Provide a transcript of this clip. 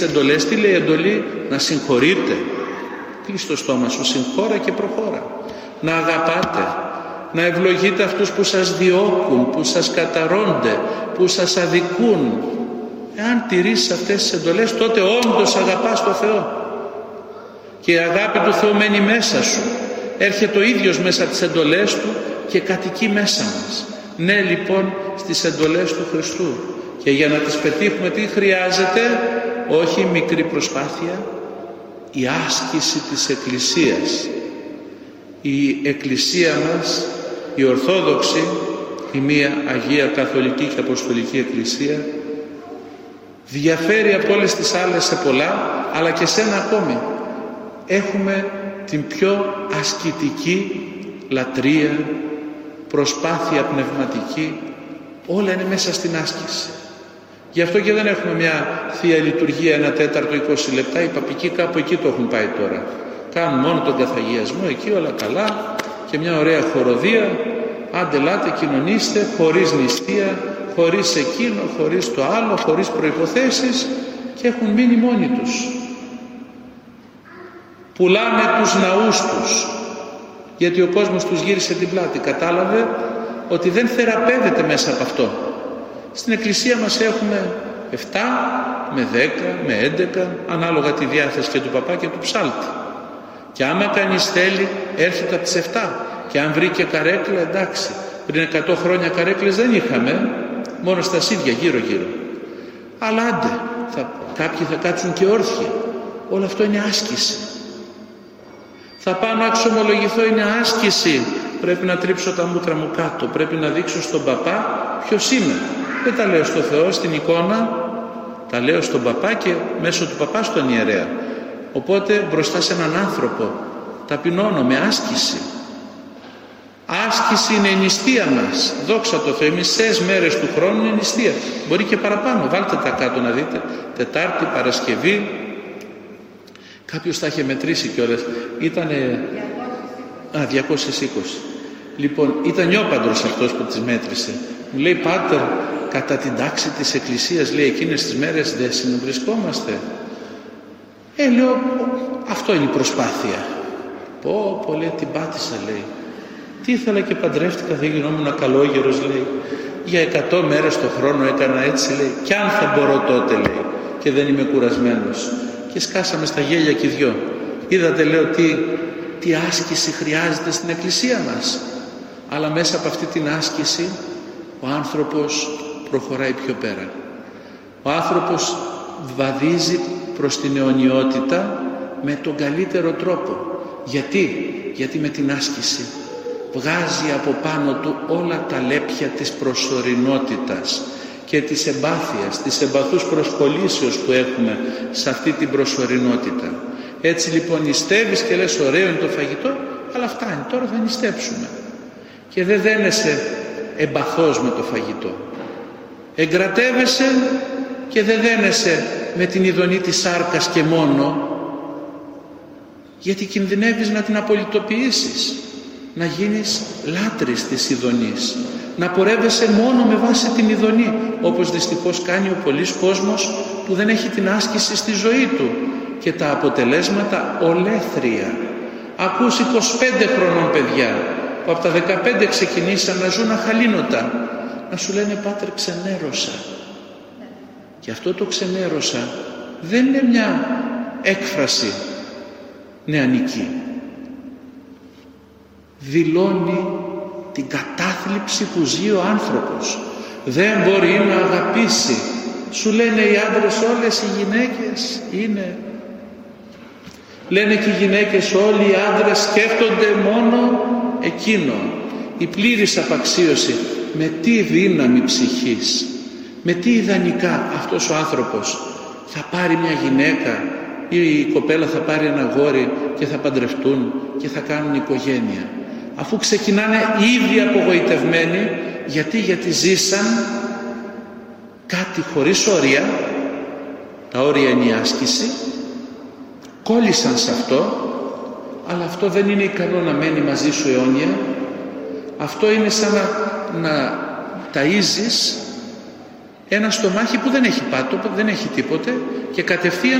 εντολές. Τι λέει εντολή? Να συγχωρείτε. Κλείς το στόμα σου, συγχώρα και προχώρα. Να αγαπάτε, να ευλογείτε αυτούς που σας διώκουν, που σας καταρρώνται, που σας αδικούν. Εάν τηρήσεις αυτές τις εντολές, τότε όντως αγαπάς τον Θεό. Και η αγάπη του Θεού μένει μέσα σου. Έρχεται ο ίδιος μέσα από τις εντολές Του και κατοικεί μέσα μας. Ναι, λοιπόν, στις εντολές του Χριστού. Και για να τις πετύχουμε τι χρειάζεται? Όχι μικρή προσπάθεια, η άσκηση της Εκκλησίας. Η Εκκλησία μας, η Ορθόδοξη, η μία Αγία Καθολική και Αποστολική Εκκλησία, διαφέρει από όλες τις άλλες σε πολλά, αλλά και σε ένα ακόμη. Έχουμε την πιο ασκητική λατρεία, προσπάθεια πνευματική, όλα είναι μέσα στην άσκηση. Γι' αυτό και δεν έχουμε μια Θεία Λειτουργία 1/4 20 λεπτά. Οι παπικοί κάπου εκεί το έχουν πάει τώρα. Κάνουν μόνο τον καθαγιασμό εκεί, όλα καλά, και μια ωραία χοροδία. Άντε λάτε, κοινωνήστε, χωρίς νηστεία, χωρίς εκείνο, χωρίς το άλλο, χωρίς προϋποθέσεις, και έχουν μείνει μόνοι τους. Πουλάνε τους ναούς τους, γιατί ο κόσμος τους γύρισε την πλάτη. Κατάλαβε ότι δεν θεραπεύεται μέσα από αυτό. Στην Εκκλησία μας έχουμε 7 με 10 με 11, ανάλογα τη διάθεση και του παπά και του ψάλτη. Και άμα κανείς θέλει, έρχεται από τις 7. Και αν βρει και καρέκλα, εντάξει. Πριν 100 χρόνια καρέκλες δεν είχαμε, μόνο στα σίδια γύρω-γύρω. Αλλά άντε, κάποιοι θα κάτσουν και όρθιοι. Όλο αυτό είναι άσκηση. Θα πάω να εξομολογηθώ, είναι άσκηση. Πρέπει να τρίψω τα μούτρα μου κάτω, πρέπει να δείξω στον παπά ποιος είμαι. Δεν τα λέω στο Θεό, στην εικόνα, τα λέω στον παπά και μέσω του παπά στον ιερέα. Οπότε μπροστά σε έναν άνθρωπο ταπεινώνω με άσκηση. Άσκηση είναι η νηστεία μας. Δόξα τω Θεώ, οι μισές μέρες του χρόνου είναι νηστεία. Μπορεί και παραπάνω, βάλτε τα κάτω να δείτε. Τετάρτη, Παρασκευή. Κάποιος τα είχε μετρήσει κιόλας. Ήτανε 220. Λοιπόν, ήταν νιόπαντρος αυτός που τις μέτρησε. Μου λέει, Πάτερ, κατά την τάξη της Εκκλησίας, λέει, εκείνες τις μέρες δεν συνευρισκόμαστε. Λέω, αυτό είναι η προσπάθεια. Πω, λέει, την πάτησα, λέει. Τι ήθελα και παντρεύτηκα, δεν γινόμουν καλόγερος, λέει. Για 100 μέρες το χρόνο έκανα έτσι, λέει. Κι αν θα μπορώ τότε, λέει. Και δεν είμαι κουρασμένος. Και σκάσαμε στα γέλια και οι δυο. Είδατε, λέω, τι άσκηση χρειάζεται στην Εκκλησία μας. Αλλά μέσα από αυτή την άσκηση ο άνθρωπος προχωράει πιο πέρα. Ο άνθρωπος βαδίζει προς την αιωνιότητα με τον καλύτερο τρόπο. Γιατί με την άσκηση βγάζει από πάνω του όλα τα λέπια της προσωρινότητας και της εμπάθειας, της εμπαθούς προσκολήσεως που έχουμε σε αυτή την προσωρινότητα. Έτσι λοιπόν νηστεύεις και λες, ωραίο είναι το φαγητό, αλλά φτάνει, τώρα θα νηστέψουμε. Και δεν δένεσαι εμπαθώς με το φαγητό. Εγκρατεύεσαι και δεν δένεσαι με την ειδονή της σάρκας και μόνο, γιατί κινδυνεύεις να την απολυτοποιήσεις, να γίνεις λάτρης της ειδονής, να πορεύεσαι μόνο με βάση την ειδονή, όπως δυστυχώς κάνει ο πολλής κόσμος που δεν έχει την άσκηση στη ζωή του, και τα αποτελέσματα ολέθρια. Ακούς 25 χρονών παιδιά που από τα 15 ξεκινήσαν να ζουν αχαλήνοτα, να σου λένε, Πάτερ, ξενέρωσα. Και αυτό το ξενέρωσα δεν είναι μια έκφραση νεανική. Δηλώνει την κατάθλιψη που ζει ο άνθρωπος. Δεν μπορεί να αγαπήσει. Σου λένε οι άντρες, όλες οι γυναίκες είναι. Λένε και οι γυναίκες, όλοι οι άντρες σκέφτονται μόνο εκείνο. Η πλήρης απαξίωση. Με τι δύναμη ψυχής, με τι ιδανικά αυτός ο άνθρωπος θα πάρει μια γυναίκα ή η κοπέλα θα πάρει ένα γόρι και θα παντρευτούν και θα κάνουν οικογένεια, αφού ξεκινάνε ήδη απογοητευμένοι. Γιατί ζήσαν κάτι χωρίς όρια. Τα όρια είναι η άσκηση, κόλλησαν σε αυτό, αλλά αυτό δεν είναι ικανό να μένει μαζί σου αιώνια. Αυτό είναι σαν να ταΐζεις ένα στομάχι που δεν έχει πάτο, δεν έχει τίποτε και κατευθείαν